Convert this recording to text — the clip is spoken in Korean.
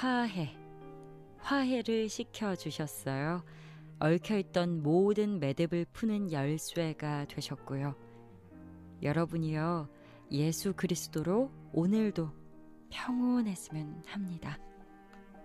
화해를 시켜주셨어요. 얽혀있던 모든 매듭을 푸는 열쇠가 되셨고요. 여러분이요, 예수 그리스도로 오늘도 평온했으면 합니다.